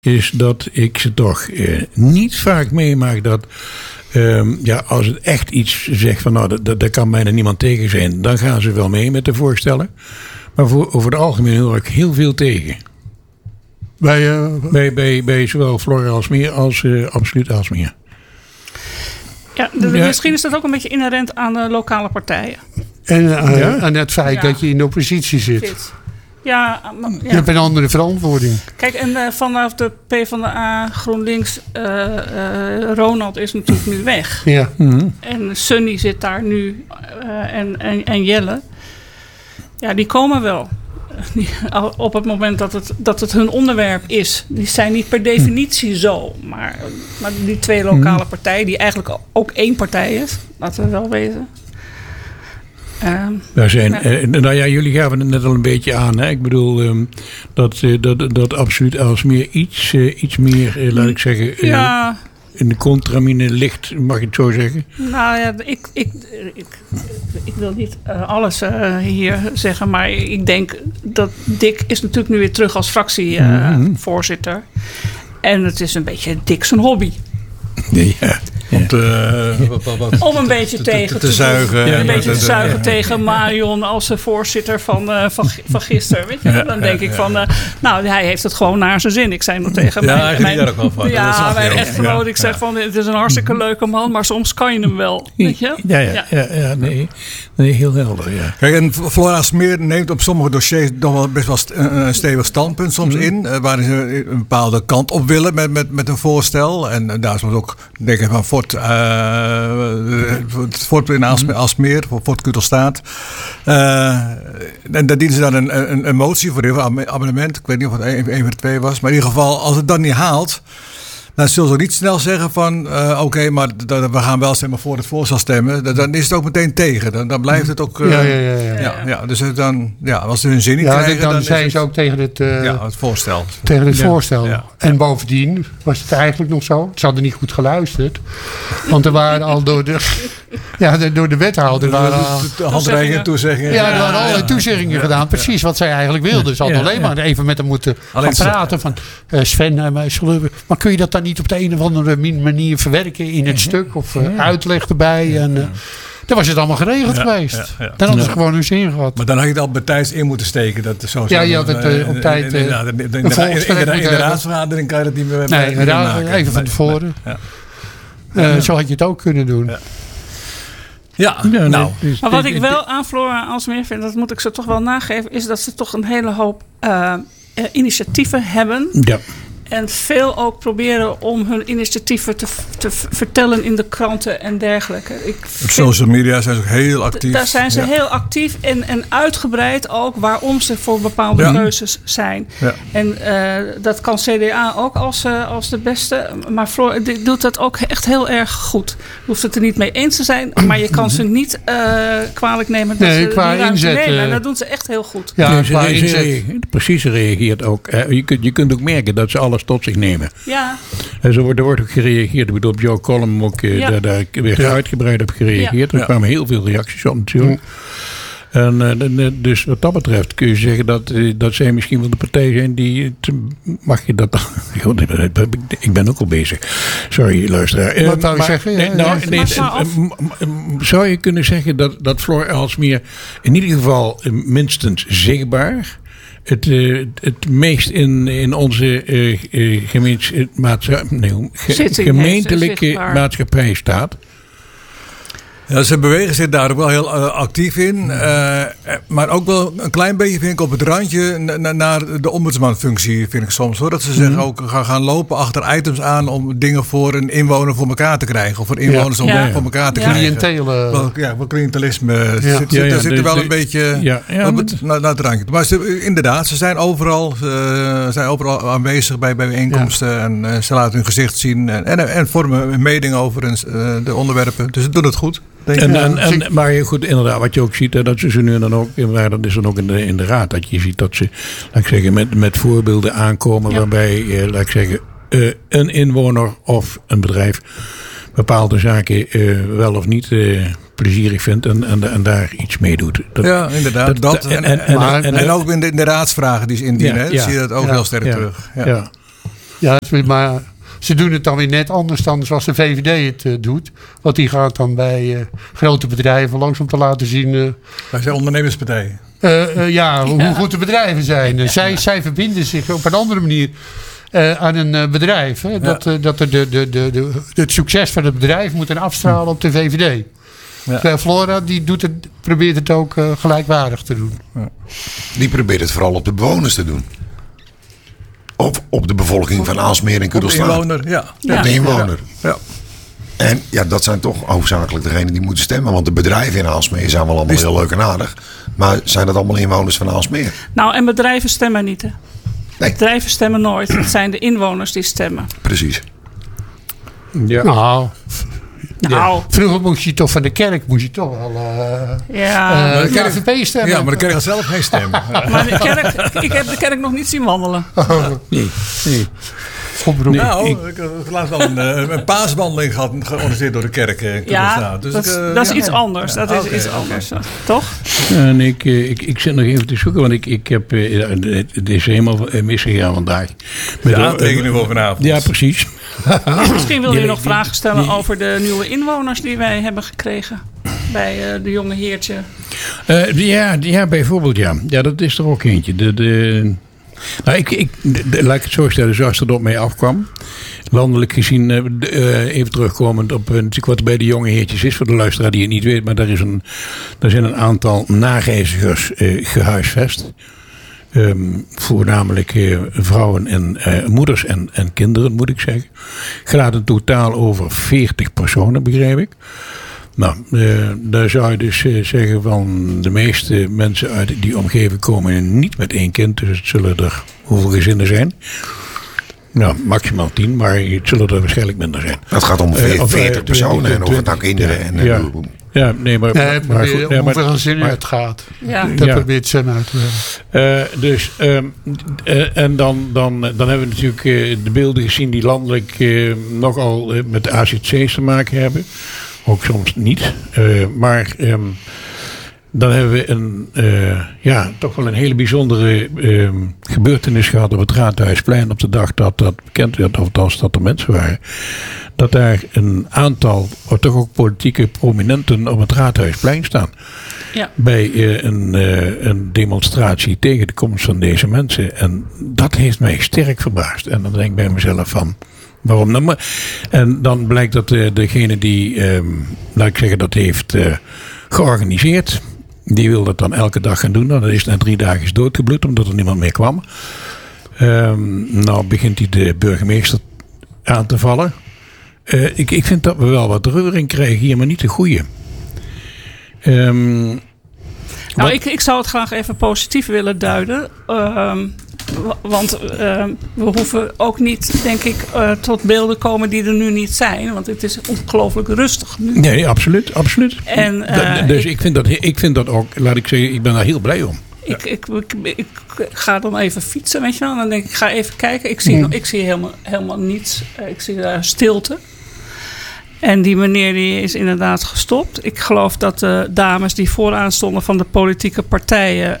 is dat ik ze toch niet vaak meemaak dat als het echt iets zegt van daar kan bijna niemand tegen zijn, dan gaan ze wel mee met de voorstellen. Maar over het algemeen hoor ik heel veel tegen. Bij zowel Flora Aalsmeer als Absoluut Aalsmeer. Ja, misschien is dat ook een beetje inherent aan de lokale partijen. En aan het feit dat je in de oppositie zit. Ja. Je hebt een andere verantwoording. Kijk, en vanaf de PvdA GroenLinks, Ronald is natuurlijk nu weg. Ja. Mm-hmm. En Sunny zit daar nu en Jelle. Ja, die komen wel. Op het moment dat het hun onderwerp is. Die zijn niet per definitie zo. Maar die twee lokale partijen, die eigenlijk ook één partij is. Laten we wel weten. Jullie gaven het net al een beetje aan. Hè? Ik bedoel, dat Absoluut Aalsmeer iets meer, laat ik zeggen... in de contramine ligt, mag ik het zo zeggen? Nou ja, ik wil niet alles hier zeggen, maar ik denk dat Dick is natuurlijk nu weer terug als fractievoorzitter. En het is een beetje Dick zijn hobby. Ja. Om een beetje tegen te zuigen. Een beetje te zuigen tegen Marion als voorzitter van gisteren. Weet je? Dan denk ik van, hij heeft het gewoon naar zijn zin. Ik zei nog tegen mij. Ja, hij daar ook wel van. Ja, mijn echtgenoot. Ik zeg van, het is een hartstikke leuke man, maar soms kan je hem wel. Weet je? Ja, nee, heel helder. Ja. Kijk, en Flora Aalsmeer neemt op sommige dossiers nog wel best wel een stevig standpunt soms in. Waarin ze een bepaalde kant op willen met een voorstel. En daar is ook, denk ik, van Fort in Aalsmeer, voor Fort Kutelstaat. En daar dienen ze dan een motie voor, een abonnement. Ik weet niet of het 1 voor 2 was. Maar in ieder geval, als het dan niet haalt, dan zullen ze niet snel zeggen van oké, maar we gaan wel voor het voorstel stemmen. Dan is het ook meteen tegen. Dan blijft het ook... dus dan, als ze hun zin niet krijgen... Dan zijn ze ook tegen het voorstel. Tegen het voorstel. Ja. En bovendien was het eigenlijk nog zo. Ze hadden niet goed geluisterd. Want er waren al door de wethouder... handreikingen en toezeggingen. Ja, er waren allerlei toezeggingen gedaan. Precies wat zij eigenlijk wilden. Ze hadden alleen maar even met hem moeten gaan praten. Van Sven, maar kun je dat dan niet op de een of andere manier verwerken in het stuk? Of uitleg erbij? En dan was het allemaal geregeld geweest. Dan hadden ze gewoon hun zin gehad. Maar dan had je het al bij tijds in moeten steken. Dat zo je had het op tijd... in de raadsvergadering kan je dat niet meer maken. Even van tevoren. Zo had je het ook kunnen doen. Maar wat ik wel aan Flora Aalsmeer vind, dat moet ik ze toch wel nageven, is dat ze toch een hele hoop initiatieven hebben. Ja. En veel ook proberen om hun initiatieven te vertellen in de kranten en dergelijke. Op social media zijn ze ook heel actief. Daar zijn ze heel actief en uitgebreid ook waarom ze voor bepaalde keuzes zijn. Ja. En dat kan CDA ook als de beste. Maar Floor doet dat ook echt heel erg goed. Je hoeft het er niet mee eens te zijn. Maar je kan ze niet kwalijk nemen dat ze qua die ruimte inzet, nemen. En dat doen ze echt heel goed. Ja, qua inzet. Precies reageert ook. Je kunt ook merken dat ze alles tot zich nemen. Ja. En er wordt ook gereageerd. Ik bedoel, op jouw column ook daar weer uitgebreid op gereageerd. Er kwamen heel veel reacties op natuurlijk. En dus wat dat betreft kun je zeggen dat zij misschien wel de partij zijn die... Mag je dat dan... Ik ben ook al bezig. Sorry, luisteraar. Wat zou je zeggen? Zou je kunnen zeggen dat Flora Aalsmeer in ieder geval minstens zichtbaar... Het meest in onze gemeentelijke maatschappij staat. Ja, ze bewegen zich daar ook wel heel actief in. Maar ook wel een klein beetje vind ik op het randje naar de ombudsmanfunctie vind ik soms hoor. Dat ze zeggen ook gaan lopen achter items aan om dingen voor een inwoner voor elkaar te krijgen. Of voor inwoners voor elkaar te krijgen. Wat cliëntelisme. Daar zit er wel een beetje naar het randje. Maar inderdaad, ze zijn overal aanwezig bij bijeenkomsten. Ja. En ze laten hun gezicht zien. En vormen een mening over de onderwerpen. Dus ze doen het goed. Maar goed, inderdaad, wat je ook ziet, dat ze nu dan ook, maar dat is dan ook in de raad, dat je ziet dat ze, laat ik zeggen, met voorbeelden aankomen waarbij, laat ik zeggen, een inwoner of een bedrijf bepaalde zaken wel of niet plezierig vindt en daar iets mee doet. Inderdaad. En ook in de raadsvragen die ze indienen, zie je dat ook heel sterk terug. Ja. Ja, maar ze doen het dan weer net anders dan zoals de VVD het doet. Want die gaat dan bij grote bedrijven langs om te laten zien... Wij zijn ondernemerspartijen. Hoe goed de bedrijven zijn. Zij verbinden zich op een andere manier aan een bedrijf. Hè? Dat het succes van het bedrijf moet afstralen op de VVD. Ja. Flora die probeert het ook gelijkwaardig te doen. Ja. Die probeert het vooral op de bewoners te doen. Of op de bevolking van Aalsmeer en Kudelstraat. Op de inwoner, ja. Op de inwoner. Ja. En ja, dat zijn toch hoofdzakelijk degenen die moeten stemmen. Want de bedrijven in Aalsmeer zijn wel allemaal heel leuk en aardig. Maar zijn dat allemaal inwoners van Aalsmeer? Nou, en bedrijven stemmen niet, hè? Nee. Bedrijven stemmen nooit. Het zijn de inwoners die stemmen. Precies. Ja. Nou, vroeger moest je toch van de kerk wel de KVP stemmen. Ja, maar de kerk had zelf geen stem. Maar ik heb de kerk nog niet zien wandelen. Nee. Nou, ik heb laatst wel een paaswandeling gehad, georganiseerd door de kerk. Dus dat is iets anders. Dat is iets anders. Toch? En ik zit nog even te zoeken, want ik heb het is helemaal misgegaan vandaag. De aantekeningen voor vanavond. Ja, precies. Misschien wil je nog vragen stellen over de nieuwe inwoners die wij hebben gekregen bij de jonge heertje. Ja, bijvoorbeeld ja. Ja, dat is er ook eentje. Laat ik het zo stellen, zoals het op mij afkwam. Landelijk gezien, even terugkomend op natuurlijk wat er bij de jonge heertjes is. Voor de luisteraar die het niet weet. Maar er zijn een aantal nareizigers gehuisvest. Voornamelijk vrouwen en moeders en kinderen, moet ik zeggen. Gaat in totaal over 40 personen, begrijp ik. Nou, daar zou je dus zeggen van de meeste mensen uit die omgeving komen niet met 1 kind. Dus het zullen er hoeveel gezinnen zijn? Nou, maximaal 10, maar het zullen er waarschijnlijk minder zijn. Het gaat om 40 personen en of het nou kinderen Ja, nee, maar goed. Hoeveel gezinnen het gaat. Ja. Dat probeert Sam uit te leggen. En dan hebben we natuurlijk de beelden gezien die landelijk nogal met de AZC's te maken hebben. Ook soms niet. Maar dan hebben we toch wel een hele bijzondere gebeurtenis gehad op het Raadhuisplein op de dag dat bekend werd, of althans dat er mensen waren. Dat daar een aantal, toch ook politieke prominenten op het Raadhuisplein staan. Ja. Bij een demonstratie tegen de komst van deze mensen. En dat heeft mij sterk verbaasd. En dan denk ik bij mezelf van, waarom dan? En dan blijkt dat degene die, laat ik zeggen, dat heeft georganiseerd. Die wil dat dan elke dag gaan doen. Nou, dat is na 3 dagen doodgebloed omdat er niemand meer kwam. Nou begint hij de burgemeester aan te vallen. Ik vind dat we wel wat reuring krijgen hier, maar niet de goede. Ik zou het graag even positief willen duiden. Want we hoeven ook niet, denk ik, tot beelden komen die er nu niet zijn. Want het is ongelooflijk rustig nu. Nee, absoluut. En, dus ik vind dat ook, laat ik zeggen, ik ben daar heel blij om. Ik ga dan even fietsen, weet je wel. En dan denk ik, ga even kijken. Ik zie helemaal niets. Ik zie daar stilte. En die meneer die is inderdaad gestopt. Ik geloof dat de dames die vooraan stonden van de politieke partijen,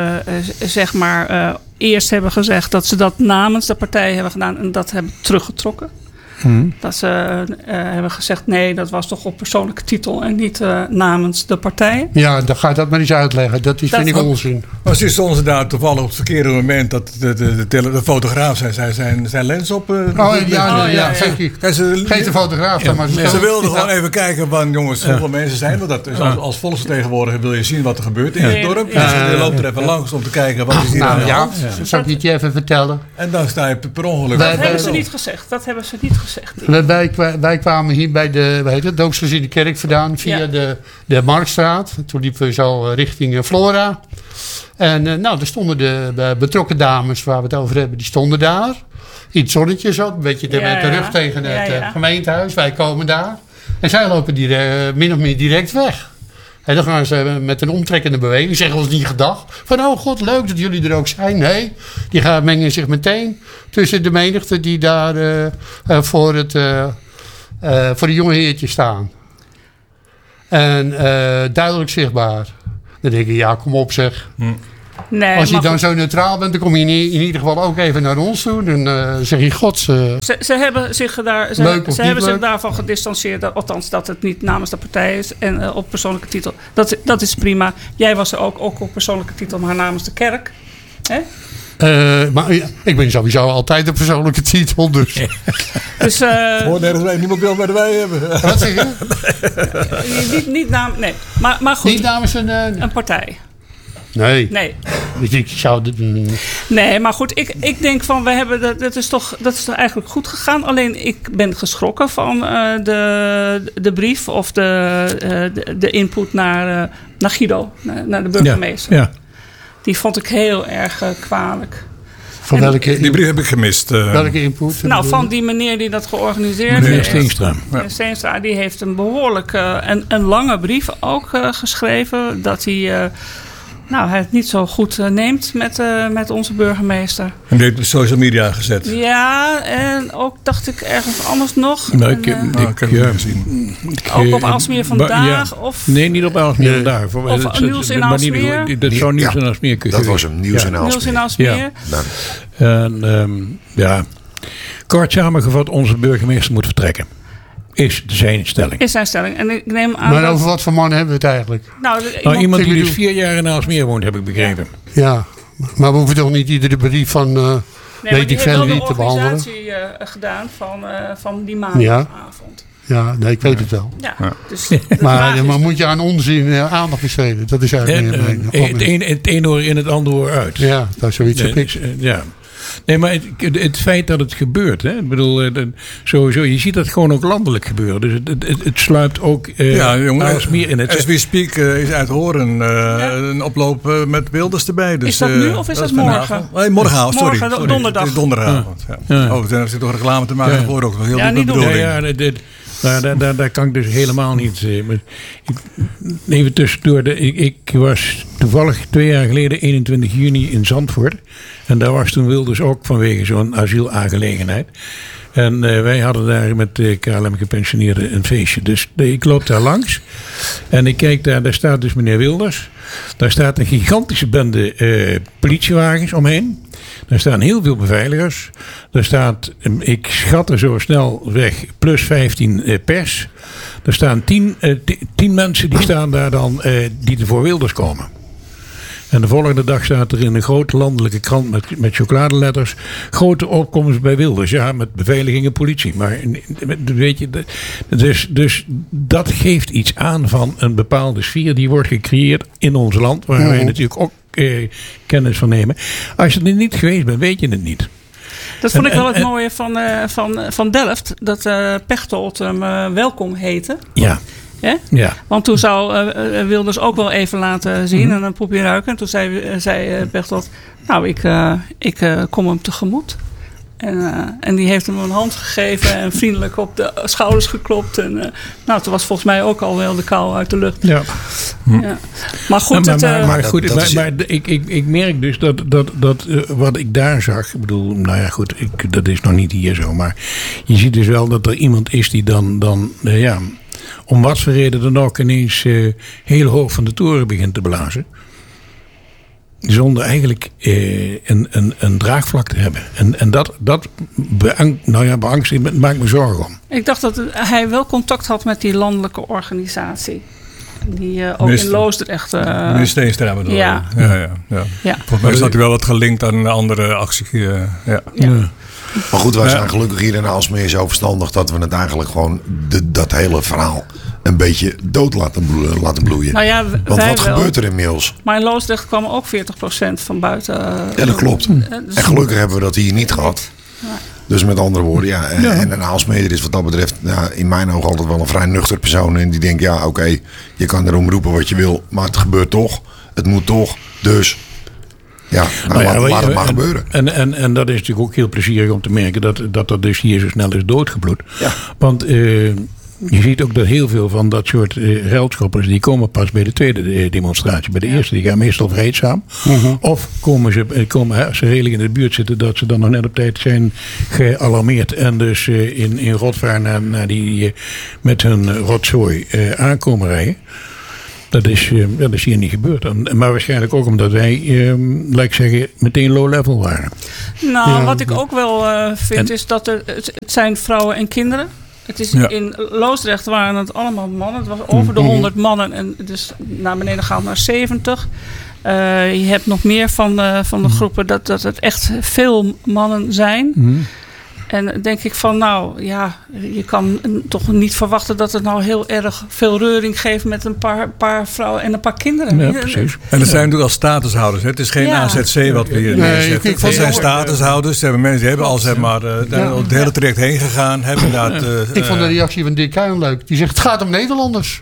eerst hebben gezegd dat ze dat namens de partij hebben gedaan en dat hebben teruggetrokken. Dat ze hebben gezegd, nee, dat was toch op persoonlijke titel en niet namens de partij. Ja, dan ga je dat maar eens uitleggen. Vind ik onzin. Maar ze stonden ze daar toevallig op het verkeerde moment dat de fotograaf zijn lens op. Geef de fotograaf dan maar. Ze wilden gewoon even kijken van, jongens, hoeveel mensen zijn er. Dat is als volksvertegenwoordiger wil je zien wat er gebeurt in het dorp. Dus je loopt er even langs om te kijken wat is hier aan de hand. Dat zou ik niet je even vertellen. En dan sta je per ongeluk. Dat hebben ze niet gezegd. Wij kwamen hier bij de Doopsgezinde Kerk vandaan via de Marktstraat. Toen liepen we zo richting Flora. En er stonden de betrokken dames waar we het over hebben, die stonden daar. In het zonnetje zo, een beetje met de rug tegen het gemeentehuis. Wij komen daar. En zij lopen min of meer direct weg. En dan gaan ze met een omtrekkende beweging, zeggen ons niet gedag. Van, oh god, leuk dat jullie er ook zijn. Nee, die mengen zich meteen tussen de menigte die daar voor de jonge heertjes staan. En duidelijk zichtbaar. Dan denk ik, ja, kom op zeg. Nee, Als je dan goed, zo neutraal bent, dan kom je in ieder geval ook even naar ons toe. Dan zeg je, god, Ze hebben zich Leuk of niet leuk? daarvan gedistanceerd. Althans, dat het niet namens de partij is en op persoonlijke titel. Dat is prima. Jij was er ook op persoonlijke titel, maar namens de kerk. Hè? maar ik ben sowieso altijd een persoonlijke titel. Dus. Dus, Hoor nergens bij, niemand wil wat wij hebben. Wat zeg je? niet nee. Maar goed, Niet namens een partij. Nee. Nee. Ik zou... Nee, maar goed, ik denk van, dat is toch eigenlijk goed gegaan. Alleen ik ben geschrokken van de brief of de input naar Guido, naar de burgemeester. Ja. Die vond ik heel erg kwalijk. Van welke, Die brief heb ik gemist. welke input? Nou, van die meneer die dat georganiseerd Meneer heeft. Steenstra. Meneer Steenstra, die heeft een behoorlijk een lange brief ook geschreven. Dat hij het niet zo goed neemt met onze burgemeester. En die heeft op social media gezet. Ja, en ook dacht ik ergens anders nog. Nou, Ik heb het niet gezien. Ook op Aalsmeer vandaag? Of Nee, niet op Aalsmeer vandaag. Of Nieuws in Aalsmeer. Dat zou Nieuws in Aalsmeer kunnen. Dat was hem, Nieuws in Nieuws in Aalsmeer. Aalsmeer? Nou, En kort samengevat, onze burgemeester moet vertrekken. Is zijn stelling. Is zijn stelling. En ik neem aan Maar dat... over wat voor man hebben we het eigenlijk? Nou, iemand die ik dus bedoel- 4 jaar in Aalsmeer woont, heb ik begrepen. Ja, maar we hoeven toch niet iedere brief van weet ik veel wie te behandelen? Die heeft wel de organisatie gedaan van die maandagavond. Ja, nee, ik weet het wel. Ja. Dus de vraag Maar is- moet je aan onzin aandacht besteden? Dat is eigenlijk Het een oor in, het andere oor uit. Ja, dat is zoiets heb ik. Ja. Nee, maar het feit dat het gebeurt. Hè? Ik bedoel, sowieso, je ziet dat gewoon ook landelijk gebeuren. Dus het sluipt ook Aalsmeer in het... As we speak is uit Horen een oploop met Wilders erbij. Dus, Is dat nu of is dat morgen? Nee, morgenavond, sorry. Morgen, donderdag. Het is donderdagavond. Ja. Ja. Oh, dan zit toch reclame te maken voor ook. Heel Ja, diep niet doen. bedoeling. Daar kan ik dus helemaal niet... Even tussendoor. Ik was toevallig 2 jaar geleden, 21 juni, in Zandvoort. En daar was toen Wilders ook vanwege zo'n asielaangelegenheid. En wij hadden daar met de KLM gepensioneerden een feestje. Dus ik loop daar langs. En ik kijk daar staat dus meneer Wilders. Daar staat een gigantische bende politiewagens omheen. Daar staan heel veel beveiligers. Daar staat, ik schat er zo snel weg, plus 15 pers. Er staan 10 mensen die staan daar dan, die er voor Wilders komen. En de volgende dag staat er in een grote landelijke krant met chocoladeletters: grote opkomst bij Wilders. Ja, met beveiliging en politie. Maar weet je, dus dat geeft iets aan van een bepaalde sfeer die wordt gecreëerd in ons land. Waar wij natuurlijk ook kennis van nemen. Als je er niet geweest bent, weet je het niet. Dat vond ik wel het mooie van Delft. Dat Pechtold hem welkom heette. Ja. Ja? Ja. Want toen zou Wilders ook wel even laten zien en een poepje ruiken. En toen zei Pechtold, nou, ik kom hem tegemoet. En die heeft hem een hand gegeven en vriendelijk op de schouders geklopt. En toen was volgens mij ook al wel de kou uit de lucht. Ja. Ja. Maar goed, maar goed, dat is- ik merk dus dat wat ik daar zag, ik bedoel, nou ja goed, dat is nog niet hier zo, maar je ziet dus wel dat er iemand is die dan om wat voor reden dan ook ineens heel hoog van de toren begint te blazen. Zonder eigenlijk een draagvlak te hebben. En dat beangstigt, maakt me zorgen om. ik dacht dat hij wel contact had met die landelijke organisatie. Die ook in Loosdrecht... Meneer Steenstra bedoel je? Ja. Ja. Volgens mij staat hij wel wat gelinkt aan een andere actie. Ja. Maar goed, wij zijn gelukkig hier in Aalsmeer zo verstandig dat we het eigenlijk gewoon dat hele verhaal een beetje dood laten bloeien. Nou ja, Want wij wat wel. gebeurt er inmiddels? Maar in Loosdrecht kwam ook 40% van buiten. Ja, dat klopt. Dus- En gelukkig hebben we dat hier niet gehad. Dus met andere woorden, en een Aalsmeer is wat dat betreft in mijn ogen altijd wel een vrij nuchter persoon. En die denkt, oké, je kan erom roepen wat je wil, maar het gebeurt toch. Het moet toch. Dus laat het maar gebeuren. En dat is natuurlijk ook heel plezierig om te merken dat dus hier zo snel is doodgebloed. Ja. Want je ziet ook dat heel veel van dat soort ruilschoppers, die komen pas bij de tweede demonstratie. Bij de eerste, die gaan meestal vreedzaam. Of als ze redelijk in de buurt zitten, dat ze dan nog net op tijd zijn gealarmeerd. En dus in rotvaar naar die met hun rotzooi aankomen rijden. Dat is hier niet gebeurd. Maar waarschijnlijk ook omdat wij, laat ik zeggen, meteen low level waren. Nou, wat ik ook wel vind is dat het zijn vrouwen en kinderen. Het is in Loosdrecht waren het allemaal mannen. Het was over de 100 mannen. En dus naar beneden gaan naar 70. Je hebt nog meer van de groepen dat het echt veel mannen zijn. En denk ik van je kan toch niet verwachten dat het nou heel erg veel reuring geeft met een paar vrouwen en een paar kinderen. Ja, precies. En dat zijn natuurlijk al statushouders. Hè? Het is geen AZC wat we hier neerzetten. Het zijn statushouders. Ze hebben mensen die hebben al het hele traject heen gegaan. Ik vond de reactie van Dick Kuijn leuk. Die zegt het gaat om Nederlanders.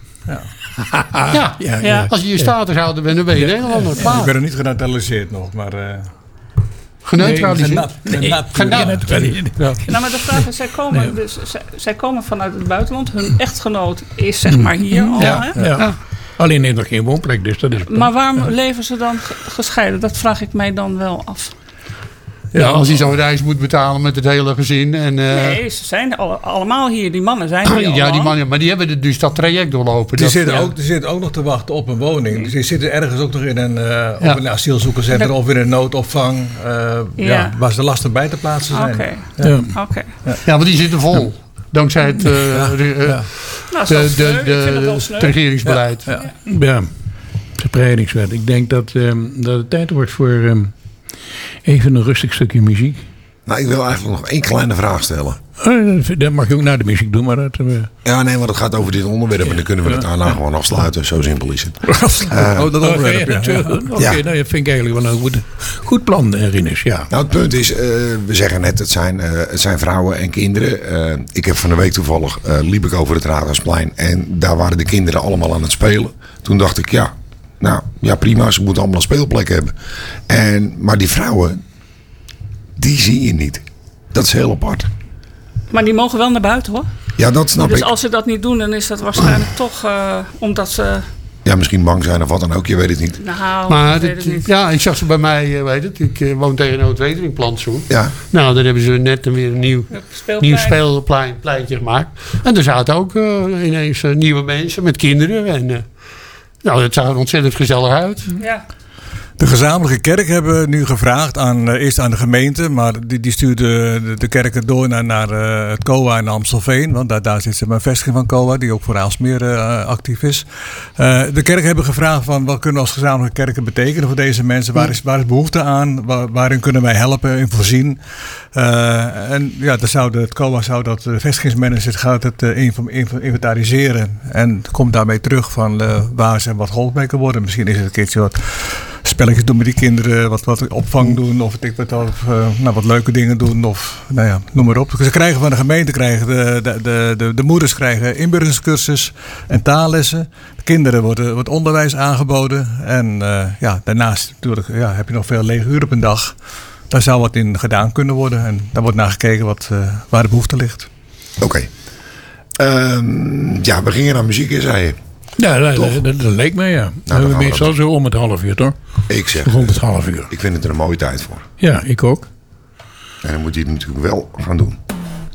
Ja. Als je statushouder bent, dan ben je Nederlander. Ik ben er niet genaturaliseerd nog, maar... Geneutraliseerd. Geneutraliseerd. Nou, maar de vraag is, zij komen vanuit het buitenland. Hun echtgenoot is zeg maar hier al. Ja. Alleen heeft nog geen woonplek, dus dat is... Maar waarom leven ze dan gescheiden? Dat vraag ik mij dan wel af. Ja, als hij zo'n reis moet betalen met het hele gezin. Nee, ze zijn allemaal hier. Die mannen zijn hier allemaal. Die mannen, maar die hebben dus dat traject doorlopen. Die zitten ook nog te wachten op een woning. Dus die zitten ergens ook nog in een asielzoekerscentrum of in een noodopvang. Waar ze lastig bij te plaatsen zijn. Oké. Ja, want die zitten vol. Dankzij het regeringsbeleid. Ja, spreidingswet. Ik denk dat het tijd wordt voor... even een rustig stukje muziek. Nou, ik wil eigenlijk nog 1 kleine vraag stellen. Dat mag je ook na de muziek doen, maar dat... Ja, nee, want het gaat over dit onderwerp en dan kunnen we het daarna gewoon afsluiten. Zo simpel is het. Dat onderwerp, Oké, dat vind ik eigenlijk wel een goed plan, Rinus. Ja. Nou, het punt is, we zeggen net, het zijn vrouwen en kinderen. Ik heb van de week toevallig, liep ik over het Raadhuisplein en daar waren de kinderen allemaal aan het spelen. Toen dacht ik, prima, ze moeten allemaal een speelplek hebben. Maar die vrouwen, die zie je niet. Dat is heel apart. Maar die mogen wel naar buiten, hoor. Ja, dat snap ik. Dus als ze dat niet doen, dan is dat waarschijnlijk toch omdat ze... Ja, misschien bang zijn of wat dan ook, je weet het niet. Nou, ik weet het niet. Ja, ik zag ze bij mij, ik woon tegenover het Weteringplantsoen. Ja. Nou, daar hebben ze net weer een nieuw speelpleintje gemaakt. En er zaten ook ineens nieuwe mensen met kinderen. En het zag er ontzettend gezellig uit. Ja. De gezamenlijke kerk hebben we nu gevraagd eerst aan de gemeente. Maar die stuurde de kerken door naar het COA in Amstelveen. Want daar zit een vestiging van COA die ook voor Aalsmeer actief is. De kerken hebben gevraagd van wat kunnen we als gezamenlijke kerken betekenen voor deze mensen. Waar is behoefte aan? Waarin kunnen wij helpen en voorzien? Het COA zou dat vestigingsmanager gaat het inventariseren. En komt daarmee terug van waar ze wat geholpen mee kan worden. Misschien is het een keertje wat spelletjes doen met die kinderen, wat opvang doen of wat leuke dingen doen of noem maar op. Ze krijgen van de gemeente de moeders krijgen inburgeringscursus en taallessen. De kinderen wordt onderwijs aangeboden en daarnaast natuurlijk heb je nog veel lege uren op een dag. Daar zou wat in gedaan kunnen worden en daar wordt naar gekeken waar de behoefte ligt. Oké. We gingen naar muziek in, zei je. Ja, dat leek mij, ja. Nou, we meestal zo om het half uur, toch? Ik zeg, rond het half uur. Ik vind het er een mooie tijd voor. Ja, ik ook. En dan moet je het natuurlijk wel gaan doen.